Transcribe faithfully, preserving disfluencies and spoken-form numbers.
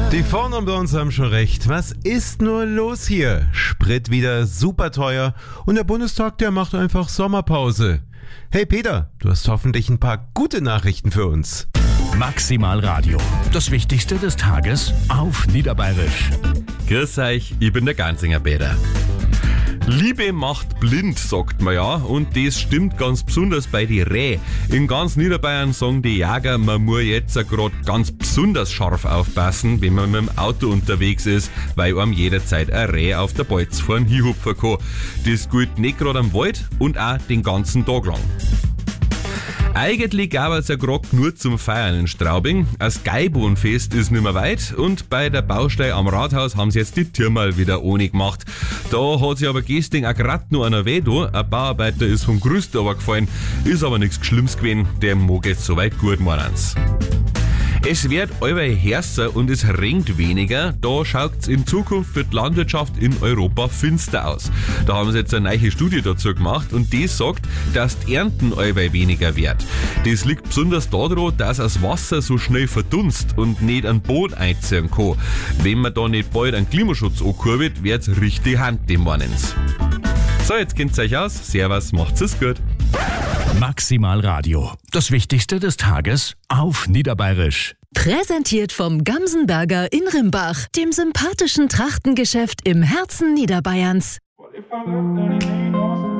Die vorne bei uns haben schon recht. Was ist nur los hier? Sprit wieder super teuer und der Bundestag, der macht einfach Sommerpause. Hey Peter, du hast hoffentlich ein paar gute Nachrichten für uns. Maximal Radio. Das Wichtigste des Tages auf Niederbayerisch. Grüß euch, ich bin der Ganzinger Peter. Liebe macht blind, sagt man ja, und das stimmt ganz besonders bei die Reh. In ganz Niederbayern sagen die Jäger, man muss jetzt gerade ganz besonders scharf aufpassen, wenn man mit dem Auto unterwegs ist, weil einem jederzeit ein Reh auf der Balz vorn hinhupfen kann. Das gilt nicht gerade am Wald und auch den ganzen Tag lang. Eigentlich gab es ja gerade nur zum Feiern in Straubing. Das Geibohnfest ist nicht mehr weit und bei der Baustelle am Rathaus haben sie jetzt die Tür mal wieder ohne gemacht. Da hat sich aber gestern auch gerade noch einer weh da. Ein Bauarbeiter ist vom Gerüst aber gefallen, ist aber nichts Schlimmes gewesen, dem mag jetzt soweit gut meinen's. Es wird allweil härter und es regnet weniger. Da schaut's in Zukunft für die Landwirtschaft in Europa finster aus. Da haben sie jetzt eine neue Studie dazu gemacht und die sagt, dass die Ernten allweil weniger wird. Das liegt besonders daran, dass das Wasser so schnell verdunst und nicht an Boden einziehen kann. Wenn man da nicht bald einen Klimaschutz ankurbelt, wird's richtig Hand, dem meinen's. So, jetzt kennt's euch aus. Servus, macht's es gut. Maximal Radio. Das Wichtigste des Tages auf Niederbayerisch. Präsentiert vom Gamsenberger in Rimbach, dem sympathischen Trachtengeschäft im Herzen Niederbayerns. Well, if I left, then it ain't awesome.